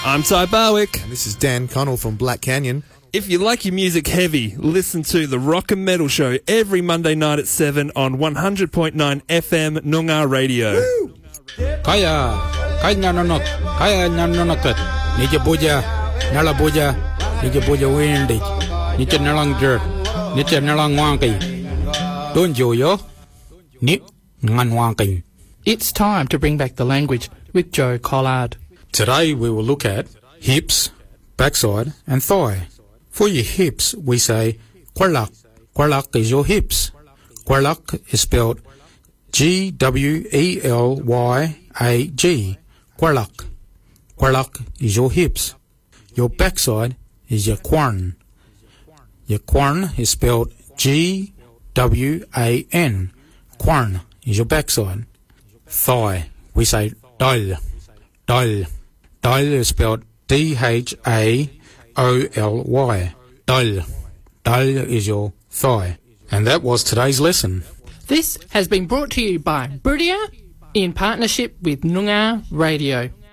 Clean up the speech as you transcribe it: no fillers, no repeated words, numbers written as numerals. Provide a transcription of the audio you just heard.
I'm Ty Barwick. And this is Dan Connell from Black Canyon. If you like your music heavy, listen to The Rock and Metal Show every Monday night at 7 on 100.9 FM Noongar Radio. Kaya nanonot, kaya nanonotot. Nije buja, nala buja, nije buja windy. Nije nalang jer, nije nalang wangi. Don't yo, ni ngan wangi. It's time to bring back the language with Joe Collard. Today we will look at hips, backside and thigh. For your hips, we say kwarlak. Kwarlak is your hips. Kwarlak is spelled Gwelyag. Kwarlak. Kwarlak is your hips. Your backside is your kwarn. Your kwarn is spelled Gwan. Kwarn is your backside. Thigh, we say dal. Dal. Dal is spelled Dhaoly. Dal. Dal is your thigh. And that was today's lesson. This has been brought to you by Brudia in partnership with Noongar Radio.